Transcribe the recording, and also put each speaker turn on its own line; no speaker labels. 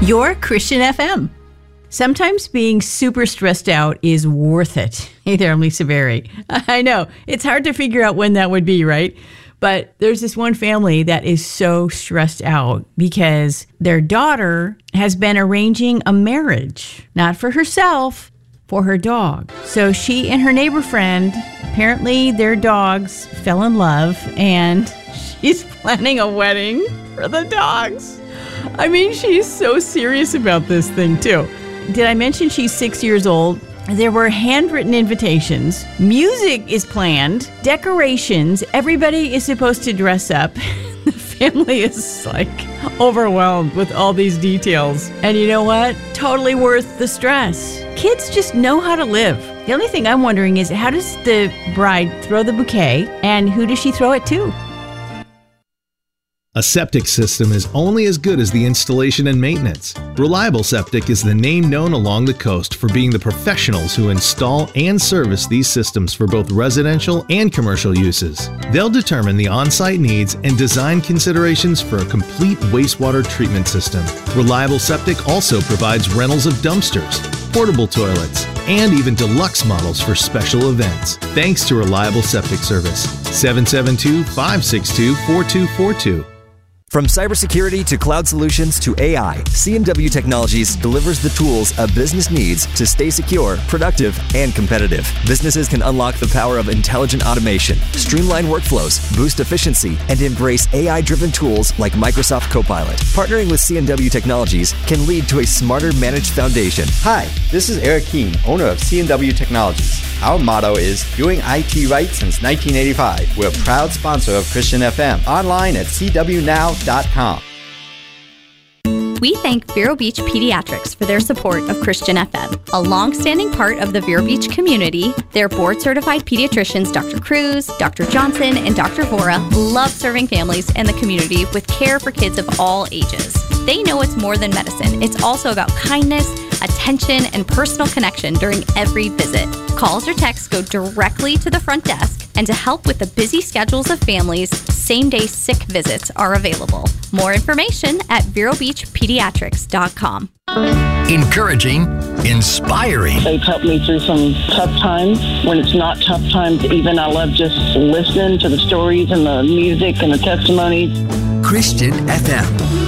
Your Christian FM. Sometimes being super stressed out is worth it. Hey there, I'm Lisa Berry. I know, it's hard to figure out when that would be, right? But there's this one family that is so stressed out because their daughter has been arranging a marriage, not for herself, for her dog. So she and her neighbor friend, apparently their dogs fell in love, and she's planning a wedding for the dogs. I mean, she's so serious about this thing, too. Did I mention she's 6 years old? There were handwritten invitations. Music is planned. Decorations. Everybody is supposed to dress up. The family is overwhelmed with all these details. And you know what? Totally worth the stress. Kids just know how to live. The only thing I'm wondering is, how does the bride throw the bouquet, and who does she throw it to?
A septic system is only as good as the installation and maintenance. Reliable Septic is the name known along the coast for being the professionals who install and service these systems for both residential and commercial uses. They'll determine the on-site needs and design considerations for a complete wastewater treatment system. Reliable Septic also provides rentals of dumpsters, portable toilets, and even deluxe models for special events. Thanks to Reliable Septic Service. 772-562-4242.
From cybersecurity to cloud solutions to AI, C&W Technologies delivers the tools a business needs to stay secure, productive, and competitive. Businesses can unlock the power of intelligent automation, streamline workflows, boost efficiency, and embrace AI-driven tools like Microsoft Copilot. Partnering with C&W Technologies can lead to a smarter managed foundation.
Hi, this is Eric Keene, owner of C&W Technologies. Our motto is doing IT right since 1985. We're a proud sponsor of Christian FM. Online at cwnow.com.
We thank Vero Beach Pediatrics for their support of Christian FM. A long-standing part of the Vero Beach community, their board-certified pediatricians Dr. Cruz, Dr. Johnson, and Dr. Vora love serving families and the community with care for kids of all ages. They know it's more than medicine. It's also about kindness, attention, and personal connection during every visit. Calls or texts go directly to the front desk, and to help with the busy schedules of families, same-day sick visits are available. More information at VeroBeachPediatrics.com.
Encouraging, inspiring.
They've helped me through some tough times. When it's not tough times, even I love just listening to the stories and the music and the testimonies.
Christian FM.